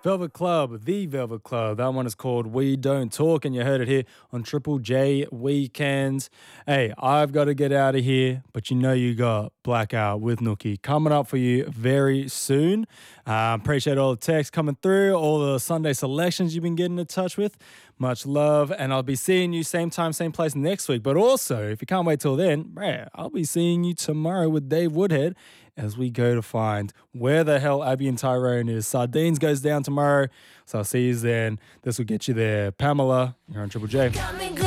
Velvet Club, The Velvet Club. That one is called We Don't Talk, and you heard it here on Triple J Weekends. Hey, I've got to get out of here, but you know you got Blackout with Nookie coming up for you very soon. Appreciate all the texts coming through, all the Sunday selections you've been getting in touch with. Much love, and I'll be seeing you same time, same place next week. But also, if you can't wait till then, I'll be seeing you tomorrow with Dave Woodhead as we go to find where the hell Abby and Tyrone is. Sardines goes down tomorrow, so I'll see you then. This will get you there. Pamela, you're on Triple J.